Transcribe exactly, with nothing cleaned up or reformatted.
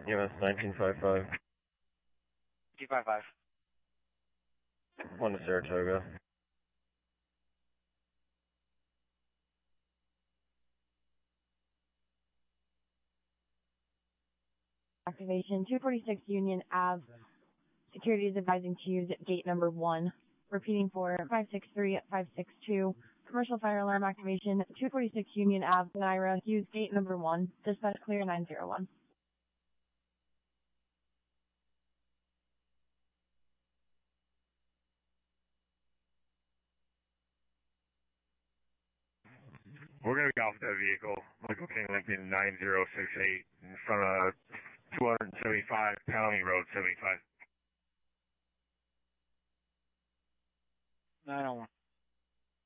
E M S nineteen fifty-five. two five five. One to Saratoga. Activation two forty-six Union Ave. Security is advising to use gate number one. Repeating for five six three five six two. Commercial fire alarm activation two forty-six Union Ave. Naira. Use gate number one. Dispatch clear nine zero one. We're going to be off that vehicle. Michael King Lincoln nine zero six eight in front of two seventy-five County Road seventy-five. nine oh one.